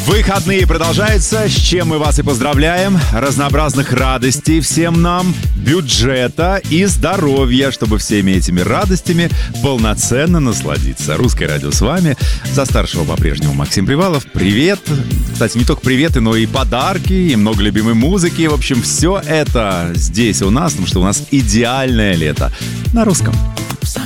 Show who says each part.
Speaker 1: Выходные продолжаются, с чем мы вас и поздравляем. Разнообразных радостей всем нам, бюджета и здоровья, чтобы всеми этими радостями полноценно насладиться. Русское радио с вами. За старшего по-прежнему Максим Привалов. Привет. Кстати, не только приветы, но и подарки, и много любимой музыки. В общем, все это здесь у нас, потому что у нас идеальное лето на русском.